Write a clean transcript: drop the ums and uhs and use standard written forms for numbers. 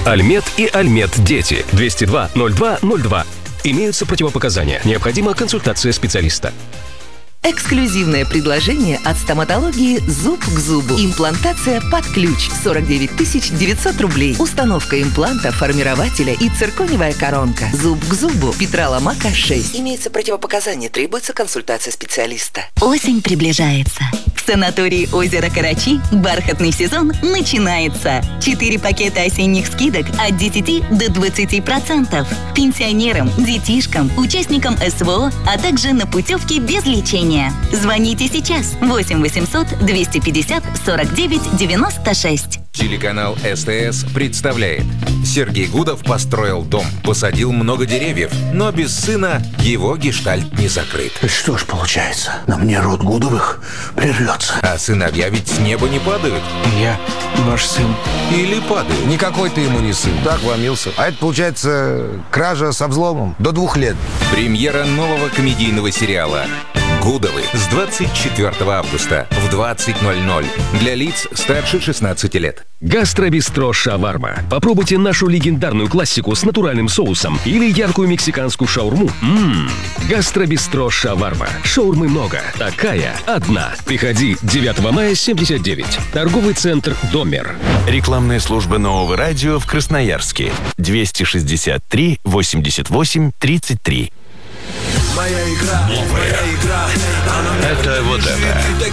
Альмет и Альмет Дети. 202-02-02. Имеются противопоказания. Необходима консультация специалиста. Эксклюзивное предложение от стоматологии «Зуб к зубу». Имплантация под ключ. 49 900 рублей. Установка импланта, формирователя и циркониевая коронка. Зуб к зубу. Петра Ломака, 6. Имеются противопоказания. Требуется консультация специалиста. Осень приближается. В санатории «Озеро Карачи» бархатный сезон начинается. 4 пакета осенних скидок от 10 до 20%. Пенсионерам, детишкам, участникам СВО, а также на путевки без лечения. Звоните сейчас. 8 800 250 49 96. Телеканал СТС представляет. Сергей Гудов построил дом, посадил много деревьев, но без сына его гештальт не закрыт. Что ж получается, на мне род Гудовых прервется. А сыновья ведь с неба не падают. Я ваш сын. Или падают. Никакой ты ему не сын. Так вломился. А это, получается, кража с обзломом. До 2 лет. Премьера нового комедийного сериала «Гудовы» с 24 августа в 20:00 для лиц старше 16 лет. Гастробистро «Шаварма». Попробуйте нашу легендарную классику с натуральным соусом или яркую мексиканскую шаурму. Гастробистро «Шаварма». Шаурмы много, такая одна. Приходи 9 мая 79. Торговый центр «Домер». Рекламная служба Нового радио в Красноярске. 263 88 33. Моя игра, моя игра. Это вот это.